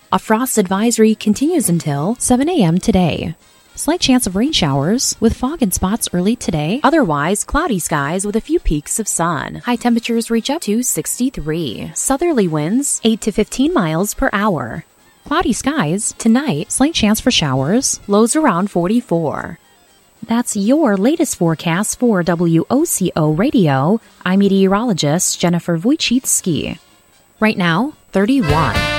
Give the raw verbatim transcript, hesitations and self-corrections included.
A frost advisory continues until seven a.m. today. Slight chance of rain showers with fog and spots early today. Otherwise, cloudy skies with a few peaks of sun. High temperatures reach up to sixty-three. Southerly winds eight to fifteen miles per hour. Cloudy skies tonight. Slight chance for showers. Lows around forty-four. That's your latest forecast for W O C O Radio. I'm meteorologist Jennifer Wojcicki. Right now, thirty-one.